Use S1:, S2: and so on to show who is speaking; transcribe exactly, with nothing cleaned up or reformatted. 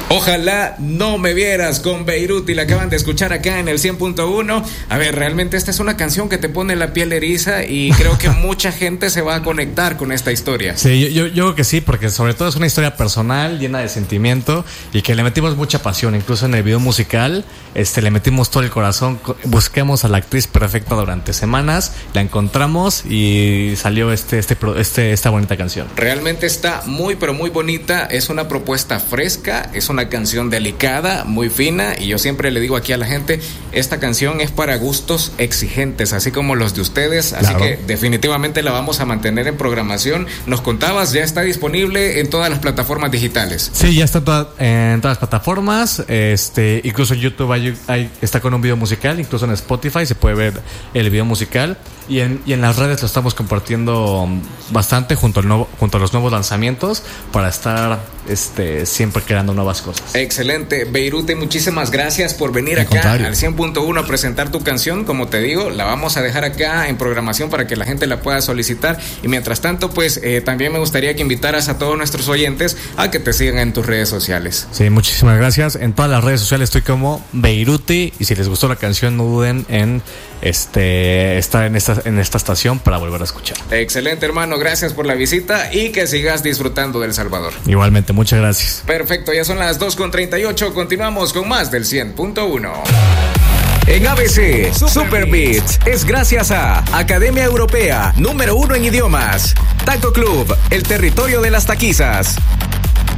S1: Ojalá no me vieras con Beirut y la acaban de escuchar acá en el cien punto uno. A ver, realmente esta es una canción que te pone la piel eriza y creo que mucha gente se va a conectar con esta historia.
S2: Sí, yo, yo, yo creo que sí, porque sobre todo es una historia personal, llena de sentimiento y que le metimos mucha pasión. Incluso en el video musical este, le metimos todo el corazón. Busquemos a la actriz perfecta durante semanas, la encontramos y salió este, este, este, esta bonita canción.
S1: Realmente está muy pero muy bonita. Es una propuesta fresca, es una canción delicada, muy fina, y yo siempre le digo aquí a la gente, esta canción es para gustos exigentes, así como los de ustedes, así claro. que definitivamente la vamos a mantener en programación. Nos contabas, ya está disponible en todas las plataformas digitales.
S2: Sí, ya está toda, en todas las plataformas, este, incluso en YouTube hay, hay, está con un video musical, incluso en Spotify se puede ver el video musical, y en, y en las redes lo estamos compartiendo bastante junto, al nuevo, junto a los nuevos lanzamientos para estar este, siempre creando nuevas cosas.
S1: Excelente, Beirute, muchísimas gracias por venir acá contrario. al cien punto uno a presentar tu canción. Como te digo, la vamos a dejar acá en programación para que la gente la pueda solicitar, y mientras tanto pues eh, también me gustaría que invitaras a todos nuestros oyentes a que te sigan en tus redes sociales.
S2: Sí, muchísimas gracias. En todas las redes sociales estoy como Beirute, y si les gustó la canción no duden en este estar en esta, en esta estación para volver a escuchar.
S1: Excelente, hermano, gracias por la visita y que sigas disfrutando de El Salvador.
S2: Igualmente, muchas gracias.
S1: Perfecto, ya son las dos con treinta y ocho, continuamos con más del cien punto uno. En A B C, Super Beats es gracias a Academia Europea, número uno en idiomas. Taco Club, el territorio de las taquizas.